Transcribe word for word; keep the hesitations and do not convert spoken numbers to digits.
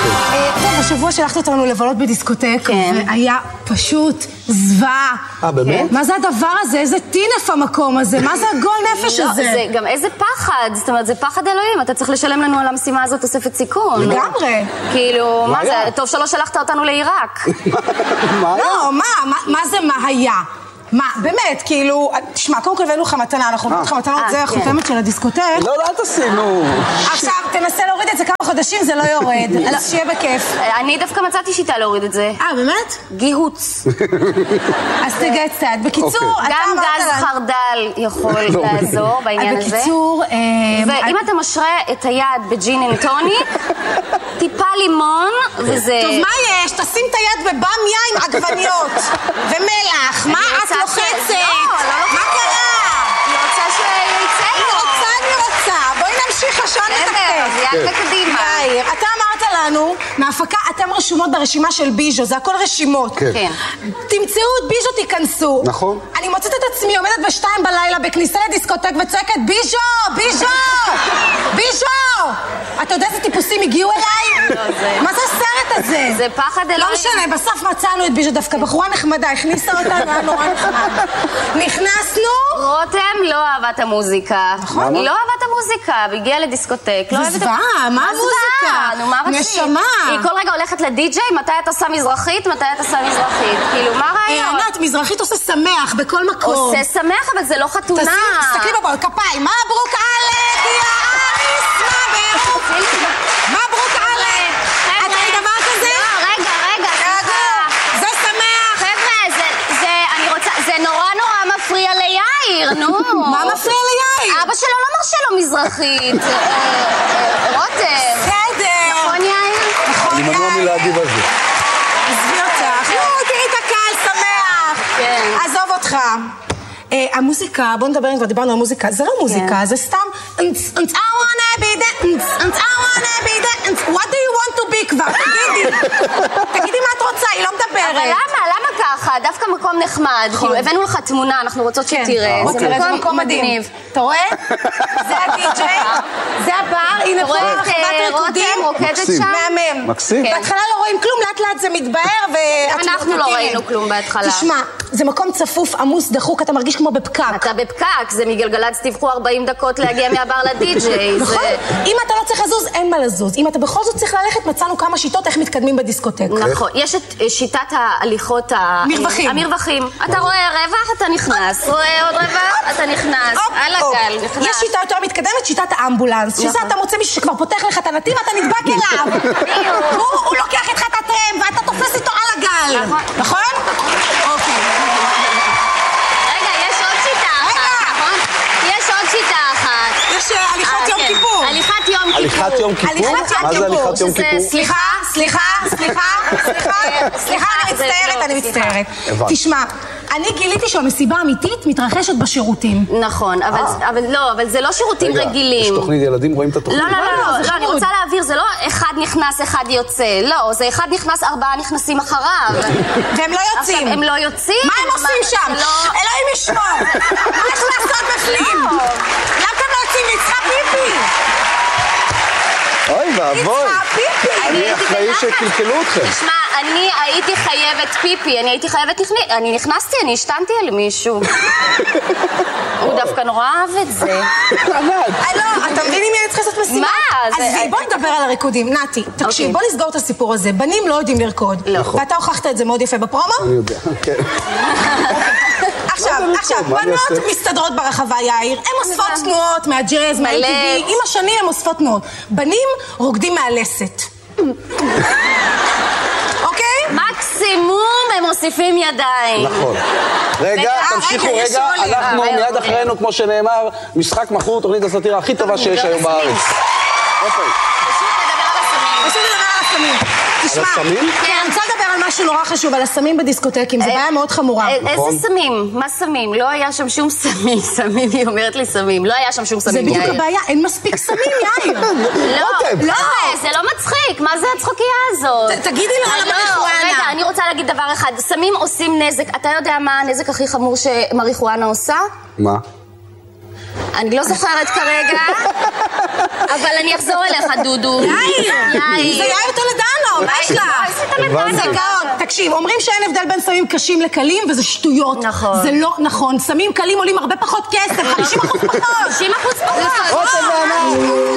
טוב, השבוע שלחת אותנו לבלות בדיסקוטק, והיה פשוט זוועה. אה, באמת? מה זה הדבר הזה? איזה טינף המקום הזה? מה זה הגול נפש הזה? זה גם איזה פחד, זאת אומרת, זה פחד אלוהים, אתה צריך לשלם לנו על המשימה הזאת תוספת סיכון. לגמרי. כאילו, מה זה? טוב שלא שלחת אותנו לעיראק. מה היה? לא, מה? מה זה מה היה? מה, באמת, כאילו, תשמע, קודם כל הבאנו לך מתנה, אנחנו נותנים לך מתנות, זה החותמת של הדיסקוטק. לא, לא, אל תשימו. עכשיו, תנסה להוריד את זה כמה חודשים, זה לא יורד, אז שיהיה בכיף. אני דווקא מצאתי שיטה להוריד את זה. אה, באמת? גיהוץ. אז תגע קצת. בקיצור, אתה גם אמרת גז לנו... חרדל יכול לעזור בעניין הזה. בקיצור... ואם אתה משרה את היד בג'ין אנד טוניק, טיפה לימון, וזה... טוב, מה יש? תשים את היד בבמיה עם עגבניות ומלח. מה את לוחצת? מה קרה? אני רוצה שיצא אני לו. רוצה, אני רוצה. בואי נמשיך השעה לתקתק. יאללה, קדימה. יאיר, אתה אמרת לנו, מהפקה, אתם רשומות ברשימה של ביז'ו, זה הכל רשימות. כן. תמצאו את ביז'ו, תיכנסו. נכון. אני מוצאת את עצמי, עומדת בשתיים בלילה בכניסה לדיסקוטק וצועקת, ביז'ו! ביז'ו! ביז'ו! אתה יודע איזה טיפוסים הגיעו אליי? לא, זה... מה זה הסרט הזה? זה פחד אלוהים. לא משנה, בסוף מצאנו את ביז'ו, דווקא בחורה נחמדה, הכניסה אותנו, היה נורא נחמד. נכנסנו... רותם לא אהבה את המוזיקה. נכון. היא לא אהבה את המוזיקה, והגיעה לדיסקוטק. זה זוועה, מה המוזיקה? נו, מה רצית? נשמה. היא כל רגע הולכת לדי-ג'יי, מתי אתה שם מזרחית, מתי אתה שם מזרחית. כאילו, מה הרעיון? ענת, מזרחית עושה שמח בכל מקום. עושה שמח, אבל זה לא חתונה. תסתכלי בבול, כפיים, מברוק עלק, יא אריס, מברוק. מברוק עלק. את ראית דבר כזה? לא, רגע, רגע, סליחה. זה שמח. חבר'ה, זה, זה, אני רוצה, זה נורא נורא מפריע ליאיר, נו. מה מפריע ליאיר? אבא שלו לא מרשה לו מזרחית. רותם. בסדר. נכון, יאיר? נכון, אני מנוע מלהגיב על זה. עזבי אותך. נו, תראי את הקהל שמח. כן. עזוב אותך. המוזיקה, בוא נדבר, כבר דיברנו על מוזיקה, זה לא מוזיקה, זה סתם I wanna be that, I wanna be that, what do you want to be כבר? תגידי, תגידי מה את רוצה, היא לא מדברת. אבל למה? למה ככה? דווקא מקום נחמד. כאילו, הבאנו לך תמונה, אנחנו רוצות שתראה. זה מקום מדהים. אתה רואה? זה הדי-ג'יי, זה הבר, הנה פה רחבת ריקודים. רותם רוקדת שם. מהמם. מקסים. בהתחלה לא רואים כלום, לאט לאט זה מתבהר ואת... אנחנו לא ראינו כלום בהתחלה. תשמע, זה מקום צפוף, עמוס, דחוק, אתה מרגיש כמו בפקק. אתה בפקק, זה מגלגלצ, תבחו ארבעים דקות להגיע מהבר לדי-ג'יי. נכון, אם אתה לא צריך לזוז, אין מה לזוז. אם אתה בכל זאת צריך ללכת, מצאנו כמה שיטות איך מתקדמים בדיסקוטק. נכון, יש את שיטת ההליכות... מרווחים. המרווחים. אתה רואה רווח, אתה נכנס. רואה עוד רווח, אתה נכנס. על הגל, נכנס. יש שיטה יותר מתקדמת, שיטת האמבולנס. שזה אתה מוצא מישהו שכבר פותח לך את הנתיב, אתה נדבק אליו. הוא לוקח איתך את הטרם, ואתה תופס איתו על הגל. נכון? אוקיי. רגע, יש עוד שיטה אחת, נכון? יש עוד שיטה אחת. יש הליכות יום כיפור. הליכת יום כיפור. הליכת יום כיפור? מה זה הליכת יום כיפור? סליחה, סליחה, סליחה, סליחה, סליחה, אני מצטערת, אני מצטערת. תשמע, אני גיליתי שהמסיבה האמיתית מתרחשת בשירותים. נכון, אבל לא, אבל זה לא שירותים רגילים. יש תוכנית ילדים, רואים את התוכנית? לא, לא, לא, אני רוצה להעביר, זה לא אחד נכנס, אחד יוצא. לא, זה אחד נכנס, ארבעה נכנסים אחריו. והם לא יוצאים. עכשיו, הם לא יוצאים. מה הם עושים שם? אלוהים ישמור. מה יש לעשות בפנים? למה אתם לא יוצאים? היא צריכה פיפי. אוי ואבוי. היא צריכה פיפי. אני אחראי שקלקלו אתכם. תשמע, אני הייתי חייבת פיפי, אני הייתי חייבת נכנס... אני נכנסתי, אני השתנתי על מישהו. הוא דווקא נורא אהב את זה. ענת. לא, אתה מבין אם אני צריכה לעשות משימה? מה? אז בואי נדבר על הריקודים. נתי, תקשיב, בוא נסגור את הסיפור הזה. בנים לא יודעים לרקוד. ואתה הוכחת את זה מאוד יפה בפרומו? אני יודע, כן. עכשיו, עכשיו, בנות מסתדרות ברחבה, יאיר. הן אוספות תנועות מהג'אז, מה-אם טי וי. עם השנים הן אוספות תנועות. בנים רוקדים מהלסת. אוקיי? מקסימום הם מוסיפים ידיים. נכון. רגע, תמשיכו רגע, אנחנו מיד אחרינו, כמו שנאמר, משחק מכור, תוכנית הסאטירה הכי טובה שיש היום בארץ. אוקיי. פשוט לדבר על הסמים. פשוט לדבר על הסמים. תשמע, על הסמים? כן, אני רוצה לדבר על משהו נורא חשוב, על הסמים בדיסקוטקים, זו בעיה מאוד חמורה. איזה סמים? מה סמים? לא היה שם שום סמים, סמים, היא אומרת לי סמים. לא היה שם שום סמים, זה יאיר. בדיוק הבעיה, אין מספיק סמים, יאיר. לא, רותם. לא, זה לא מצחיק, מה זה הצחוקייה הזאת? תגידי לו על המריחואנה. רגע, אני רוצה להגיד דבר אחד, סמים עושים נזק, אתה יודע מה הנזק הכי חמור שמריחואנה עושה? מה? אני לא זוכרת כרגע, אבל אני אחזור אליך, דודו. יאיר! זה יאיר טולדנו, מה יש לך? זיכרון. תקשיב, אומרים שאין הבדל בין סמים קשים לקלים, וזה שטויות. נכון. זה לא נכון. סמים קלים עולים הרבה פחות כסף, חמישים אחוז פחות. חמישים אחוז פחות. רותם ואמר.